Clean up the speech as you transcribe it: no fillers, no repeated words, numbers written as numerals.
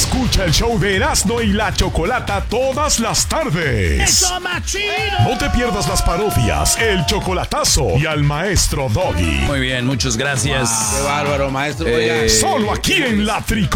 Escucha el show de Erasmo y la Chocolata todas las tardes. ¡Eso, machino! No te pierdas las parodias, el chocolatazo y al maestro Doggy. Muy bien, muchas gracias. Qué bárbaro, maestro. Oiga. Solo aquí en La Tricolor.